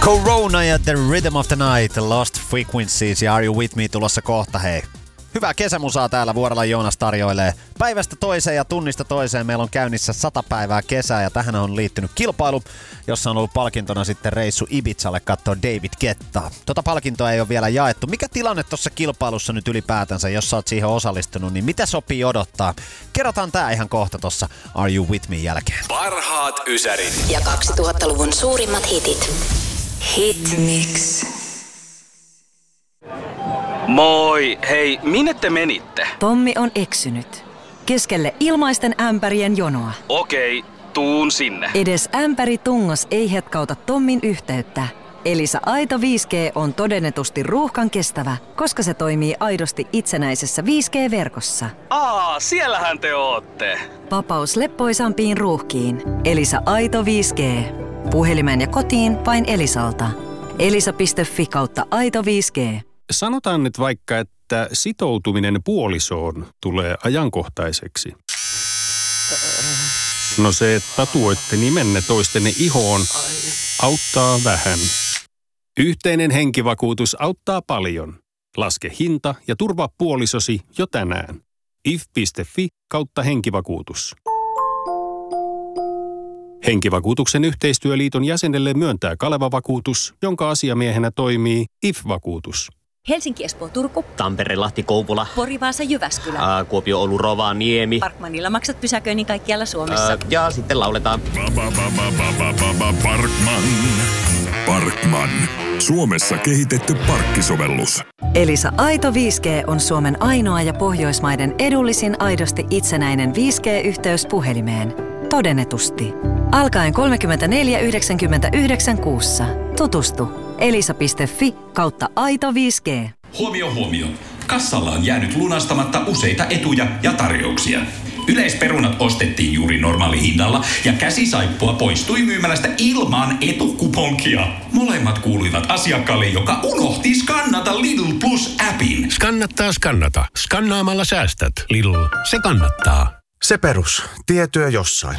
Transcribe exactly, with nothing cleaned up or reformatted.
Corona ja The Rhythm of the Night, Lost Frequencies ja Are You With Me tulossa kohta, hei. Hyvää kesämusaa täällä Vuorella Joonas tarjoilee. Päivästä toiseen ja tunnista toiseen meillä on käynnissä sata päivää kesää ja tähän on liittynyt kilpailu, jossa on ollut palkintona sitten reissu Ibizalle katsoa David Guettaa. Tota palkintoa ei ole vielä jaettu. Mikä tilanne tuossa kilpailussa nyt ylipäätänsä, jos sä oot siihen osallistunut, niin mitä sopii odottaa? Kerrotaan tää ihan kohta tossa Are You With Me jälkeen. Parhaat ysärit ja kaksituhattaluvun suurimmat hitit. Hit Mix. Moi, hei, minne te menitte? Tommi on eksynyt. Keskelle ilmaisten ämpärien jonoa. Okei, tuun sinne. Edes ämpäri tungos ei hetkauta Tommin yhteyttä. Elisa Aito viisi G on todennetusti ruuhkan kestävä, koska se toimii aidosti itsenäisessä viisi G-verkossa. Aa, siellähän te ootte. Vapaus leppoisampiin ruuhkiin. Elisa Aito viisi G. Puhelimeen ja kotiin vain Elisalta. elisa piste fi kautta aito viisi G. Sanotaan nyt vaikka, että sitoutuminen puolisoon tulee ajankohtaiseksi. No se, että tatuoitte nimenne toistenne ihoon, auttaa vähän. Yhteinen henkivakuutus auttaa paljon. Laske hinta ja turvaa puolisosi jo tänään. if piste fi kautta henkivakuutus. Henkivakuutuksen yhteistyöliiton jäsenelle myöntää Kaleva-vakuutus, jonka asiamiehenä toimii I F-vakuutus. Helsinki, Espoo, Turku. Tampere, Lahti, Kouvola. Pori, Vaasa, Jyväskylä. Ää, Kuopio, Oulu, Rovaniemi. Parkmanilla maksat pysäköinnin kaikkialla Suomessa. Ää, ja sitten lauletaan. Parkman. Parkman. Suomessa kehitetty parkkisovellus. Elisa Aito viisi G on Suomen ainoa ja Pohjoismaiden edullisin aidosti itsenäinen viisi G-yhteys puhelimeen. Todennetusti. Alkaen kolmekymmentäneljä yhdeksänkymmentäyhdeksän kuussa. Tutustu. elisa piste fi kautta aito viisi G. Huomio, huomio. Kassalla on jäänyt lunastamatta useita etuja ja tarjouksia. Yleisperunat ostettiin juuri normaalihinnalla ja käsisaippua poistui myymälästä ilman etukuponkia. Molemmat kuuluivat asiakkaalle, joka unohti skannata Lidl Plus-appin. Skannattaa skannata. Skannaamalla säästät. Lidl. Se kannattaa. Se perus. Tietyö jossain.